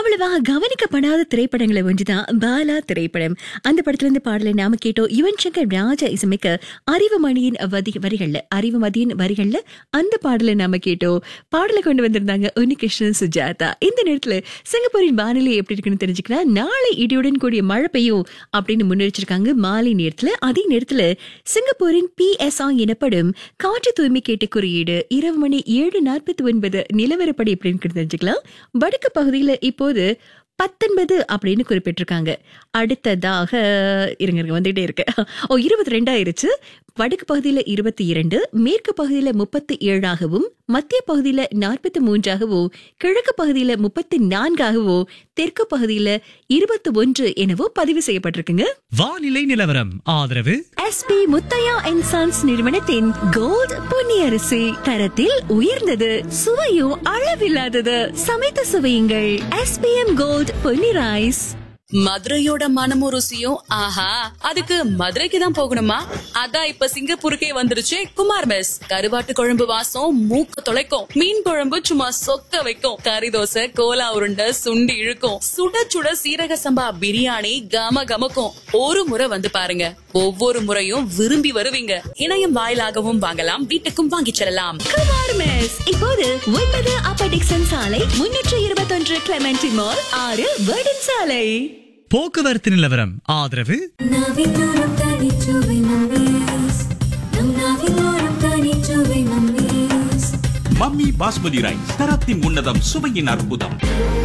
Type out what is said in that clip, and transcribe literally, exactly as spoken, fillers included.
அவ்வளவாக கவனிக்கப்படாத திரைப்படங்களை ஒன்றுதான் பாலா திரைப்படம். அந்த படத்துல இருந்து பாடலை நாம கேட்டோம். யுவன் சங்கர் ராஜா இசைமிக்க அறிவுமணியின் வதி- வரிகள்ல அறிவுமதியின் வரிகள்ல அந்த பாடலை நாம கேட்டோம். பாடலை கொண்டு வந்திருந்தாங்க உன்னிகிருஷ்ணன், சுஜாதா. இந்த நேரத்துல சிங்கப்பூரின் வானிலை எப்படி இருக்குன்னு தெரிஞ்சுக்கலாம். நாளை இடியுடன் கூடிய மழை பெய்யும் அப்படின்னு முன்னெச்சரிக்காங்க மாலை நேரத்துல. அதே நேரத்துல சிங்கப்பூரின் பி எஸ் ஆ எனப்படும் காற்று தூய்மை கேட்டு குறியீடு இரவு மணி ஏழு நாற்பத்தி ஒன்பது நிலவரப்படி எப்படின்னு தெரிஞ்சுக்கலாம். வடக்கு பகுதியில இப்போது பத்தொன்பது அப்படின்னு குறிப்பிட்டிருக்காங்க. அடுத்ததாக இருங்க இருங்க வந்துட்டே இருக்கு. ஓ இருபத்தி ரெண்டாயிருச்சு. வடக்கு பகுதியில இருபத்தி இரண்டு, மேற்கு பகுதியில முப்பத்தி ஏழாகவும், மத்திய பகுதியில நாற்பத்தி மூன்றாகவும், கிழக்கு பகுதியில முப்பத்தி நான்காகவும், தெற்கு பகுதியில இருபத்தி ஒன்று எனவோ பதிவு செய்யப்பட்டிருக்குங்க. வானிலை நிலவரம் ஆதரவு S B Muthiah and sons நிறுவனத்தின் கோல்ட் பொன்னியரிசி. தரத்தில் உயர்ந்தது, சுவையும் அளவில்லாதது. சமைத்து சுவையுங்கள். S B M gold Ponni rice. மதுரையோட மனமும் ருசியும் ஆஹா அதுக்கு மதுரைக்கு தான் போகணுமா? அதான் இப்ப சிங்கப்பூருக்கே வந்துருச்சு குமார் மெஸ். கருவாட்டு குழம்பு வாசம் மூக்க தொலைக்கும், மீன் குழம்பு சும்மா சொக்க வைக்கும், கறி தோசை, கோலா உருண்டை, சுண்டி இழுக்கும், சுட சுட சீரக சம்பா பிரியாணி கம கமக்கும். ஒரு முறை வந்து பாருங்க, ஒவ்வொரு முறையும் விரும்பி வருவீங்க. இணையம் வாயிலாகவும் வாங்கலாம், வீட்டுக்கும் வாங்கிச் செல்லலாம். குமார் மெஸ் இப்போது ஒன்பது அப்ப டிக்சன் சாலை, முன்னூற்று இருபத்தொன்று கிளமெண்டி மால், ஆறு வேர்டன் சாலை. போக்குவரத்து நிலவரம் ஆதரவு நாவிலோரம் தனிச்சுவை மம்மீஸ். நம் நாவிலோரம் தனிச்சுவை மம்மீஸ். மம்மி பாஸ்மதி ரைஸ் தரத்தின் உன்னதம், சுவையின் அற்புதம்.